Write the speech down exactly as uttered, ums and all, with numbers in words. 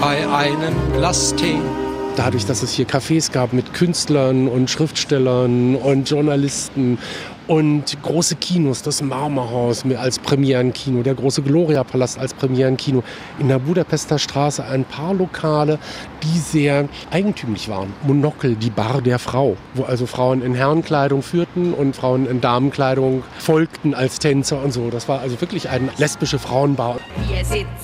bei einem Glas Tee. Dadurch, dass es hier Cafés gab mit Künstlern und Schriftstellern und Journalisten und große Kinos, das Marmorhaus als Premierenkino, der große Gloria-Palast als Premierenkino, in der Budapester Straße ein paar Lokale, die sehr eigentümlich waren. Monokel, die Bar der Frau, wo also Frauen in Herrenkleidung führten und Frauen in Damenkleidung folgten als Tänzer und so. Das war also wirklich eine lesbische Frauenbar. Wir sitzen